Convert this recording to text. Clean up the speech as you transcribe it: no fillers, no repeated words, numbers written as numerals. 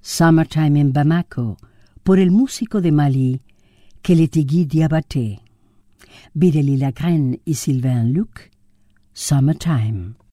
Summertime in Bamako, por el músico de Mali, Kélétigui Diabaté. Bideli Lagren y Sylvain Luc, Summertime.